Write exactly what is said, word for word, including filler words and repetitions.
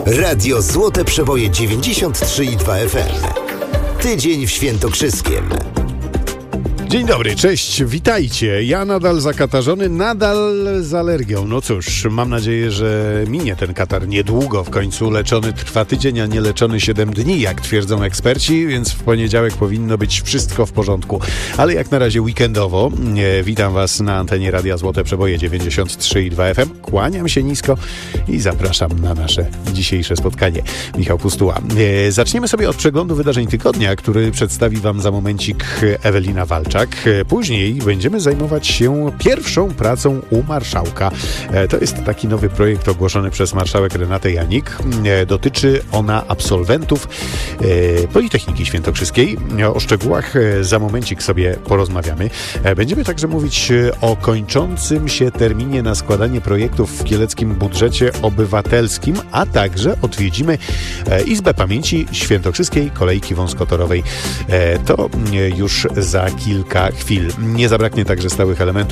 Radio Złote Przeboje dziewięćdziesiąt trzy i dwa F M. Tydzień w Świętokrzyskiem. Dzień dobry, cześć, witajcie. Ja nadal zakatarzony, nadal z alergią. No cóż, mam nadzieję, że minie ten katar niedługo. W końcu leczony trwa tydzień, a nie leczony siedem dni, jak twierdzą eksperci, więc w poniedziałek powinno być wszystko w porządku. Ale jak na razie weekendowo. E, witam Was na antenie Radia Złote Przeboje dziewięćdziesiąt trzy i dwa F M. Kłaniam się nisko i zapraszam na nasze dzisiejsze spotkanie. Michał Pustuła. E, zaczniemy sobie od przeglądu wydarzeń tygodnia, który przedstawi Wam za momencik Ewelina Walczak. Później będziemy zajmować się pierwszą pracą u marszałka. To jest taki nowy projekt ogłoszony przez marszałek Renatę Janik. Dotyczy ona absolwentów Politechniki Świętokrzyskiej. O szczegółach za momencik sobie porozmawiamy. Będziemy także mówić o kończącym się terminie na składanie projektów w kieleckim budżecie obywatelskim, a także odwiedzimy Izbę Pamięci Świętokrzyskiej Kolejki Wąskotorowej. To już za kilka chwil. Nie zabraknie także stałych elementów